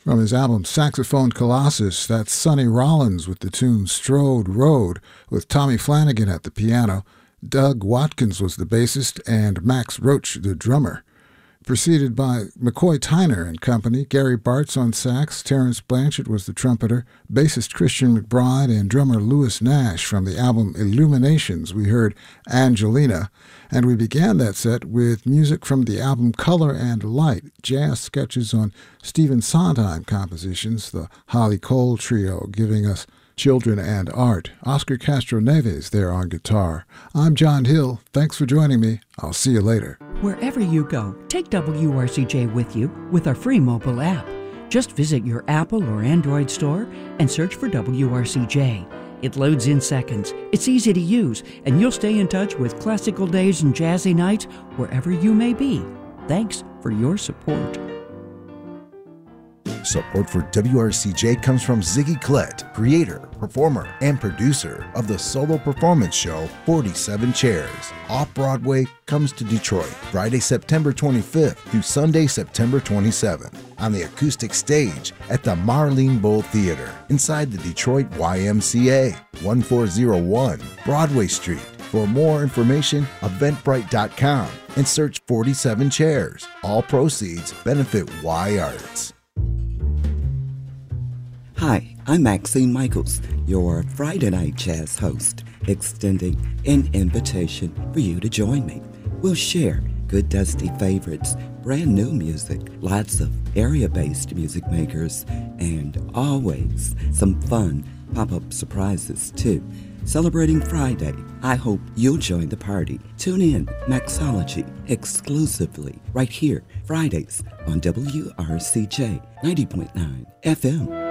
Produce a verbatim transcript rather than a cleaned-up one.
From his album Saxophone Colossus, that's Sonny Rollins with the tune Strode Road, with Tommy Flanagan at the piano. Doug Watkins was the bassist, and Max Roach the drummer. Preceded by McCoy Tyner and company, Gary Bartz on sax, Terrence Blanchard was the trumpeter, bassist Christian McBride, and drummer Lewis Nash. From the album Illuminations, we heard Angelina, and we began that set with music from the album Color and Light, jazz sketches on Stephen Sondheim compositions, the Holly Cole Trio giving us Children and Art. Oscar Castro Neves there on guitar. I'm John Hill. Thanks for joining me. I'll see you later. Wherever you go, take W R C J with you with our free mobile app. Just visit your Apple or Android store and search for W R C J. It loads in seconds, it's easy to use, and you'll stay in touch with classical days and jazzy nights wherever you may be. Thanks for your support. Support for W R C J comes from Ziggy Klett, creator, performer, and producer of the solo performance show forty-seven Chairs. Off-Broadway comes to Detroit Friday, September twenty-fifth through Sunday, September twenty-seventh on the acoustic stage at the Marlene Bull Theater inside the Detroit Y M C A, one four zero one Broadway Street. For more information, eventbrite dot com and search forty-seven Chairs. All proceeds benefit Y Arts. Hi, I'm Maxine Michaels, your Friday Night Jazz host, extending an invitation for you to join me. We'll share good dusty favorites, brand new music, lots of area-based music makers, and always some fun pop-up surprises too. Celebrating Friday, I hope you'll join the party. Tune in, Maxology, exclusively right here, Fridays on W R C J ninety point nine F M.